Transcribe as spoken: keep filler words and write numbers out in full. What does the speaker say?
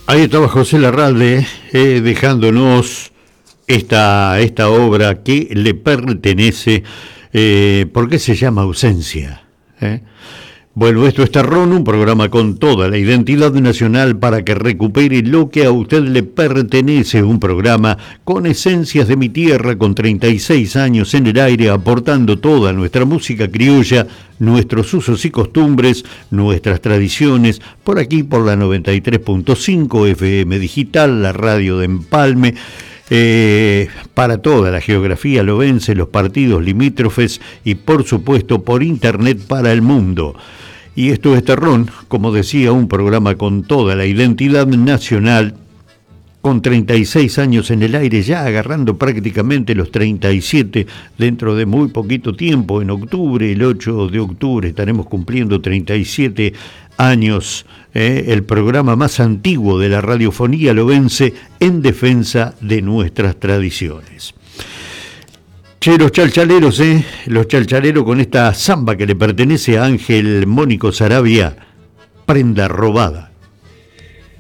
Ahí estaba José Larralde eh, dejándonos esta, esta obra que le pertenece, eh, ¿por qué se llama Ausencia? ¿Eh? Bueno, esto es Terrón, un programa con toda la identidad nacional para que recupere lo que a usted le pertenece, un programa con esencias de mi tierra, con treinta y seis años en el aire, aportando toda nuestra música criolla, nuestros usos y costumbres, nuestras tradiciones, por aquí por la noventa y tres punto cinco F M Digital, la radio de Empalme, Eh, para toda la geografía lobense, los partidos limítrofes y por supuesto por internet para el mundo. Y esto es Terrón, como decía, un programa con toda la identidad nacional, con treinta y seis años en el aire, ya agarrando prácticamente los treinta y siete dentro de muy poquito tiempo. En octubre, el ocho de octubre, estaremos cumpliendo treinta y siete años, eh, el programa más antiguo de la radiofonía lobense en defensa de nuestras tradiciones. Che, los chalchaleros, eh, los chalchaleros con esta samba que le pertenece a Ángel Mónico Sarabia, Prenda Robada.